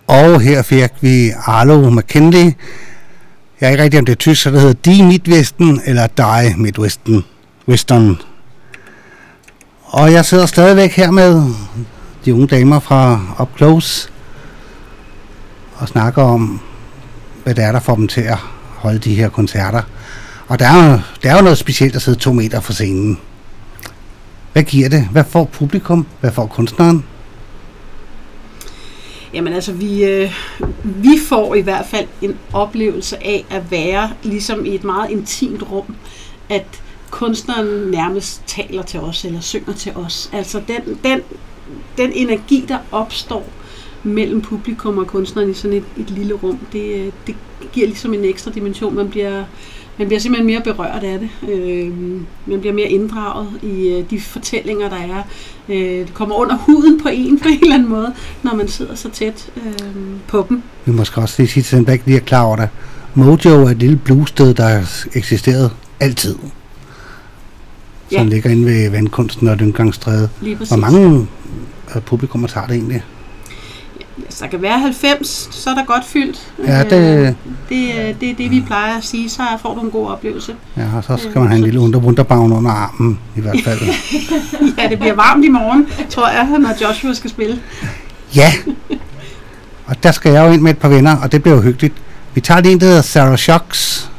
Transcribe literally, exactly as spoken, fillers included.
Og her fik vi Arlo McKinley. Jeg er ikke rigtig om det er tysk, så det hedder Die Midwesten eller Die Midwesten. Western. Og jeg sidder stadigvæk her med de unge damer fra Up Close og snakker om, hvad det er, der får dem til at holde de her koncerter. Og der er jo, der er jo noget specielt at sidde to meter fra scenen. Hvad giver det? Hvad får publikum? Hvad får kunstneren? Jamen altså, vi, øh, vi får i hvert fald en oplevelse af at være ligesom i et meget intimt rum, at kunstneren nærmest taler til os, eller synger til os. Altså den, den, den energi, der opstår mellem publikum og kunstneren i sådan et, et lille rum, det, det giver ligesom en ekstra dimension. Man bliver, man bliver simpelthen mere berørt af det. Øh, man bliver mere inddraget i øh, de fortællinger, der er. Øh, det kommer under huden på en på en eller anden måde, når man sidder så tæt øh, på dem. Vi må også lige sige til den, der ikke lige er klar over det. Mojo er et lille bluessted, der har eksisteret altid. Som ja. ligger inde ved Vandkunsten og Lynggangsstræde. Hvor mange publikummer tager det egentlig? Hvis der kan være halvfems, så er der godt fyldt. Ja, det, det, det er det, vi plejer at sige, så får du en god oplevelse. Ja, og så skal man have en lille underbunderbagn under armen, i hvert fald. Ja, det bliver varmt i morgen, tror jeg, når Joshua skal spille. Ja, og der skal jeg jo ind med et par venner, og det bliver jo hyggeligt. Vi tager lige en, der hedder Sarah Shocks.